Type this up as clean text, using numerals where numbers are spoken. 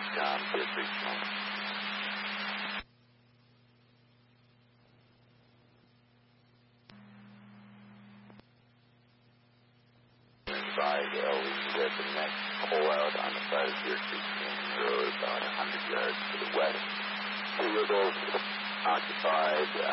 Pier 3 small. Advise LE with the next pull out on the side of Pier 3 Road, about 100 yards to the west. Two vehicles occupied.